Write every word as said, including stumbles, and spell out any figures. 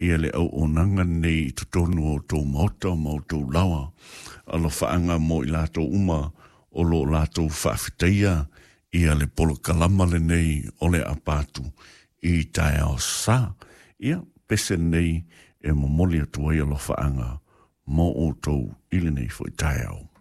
ia le au onanga nei to tonu o tō maota o mau tō lawa. Alo whaanga mo i lātou uma o lo lātou whaafitaia ia le polo kalama le nei o le apatu i tae o sa. Ia pese nei e momoli atua i alo whaanga mo o tō ili nei fo i tae au.